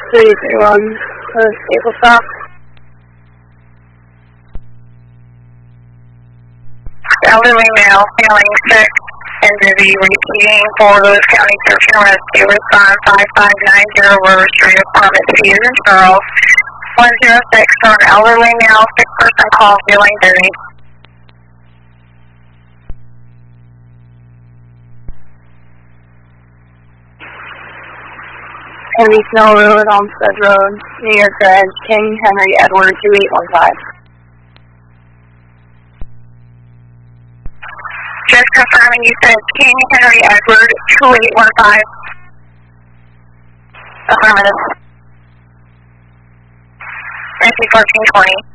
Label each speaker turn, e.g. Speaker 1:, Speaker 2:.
Speaker 1: 331, vehicle stop.
Speaker 2: Elderly male, feeling sick and dizzy, repeating for Lewis County Search and Rescue. Respond 5590 River Street, apartment Fusion Charles. 106 for an elderly male, sick person call, feeling dizzy.
Speaker 1: Henry Snell Road, Olmsted Road, New York Red, King Henry Edward 2815.
Speaker 2: Just confirming you said King Henry Edward 2815. Affirmative. 1420.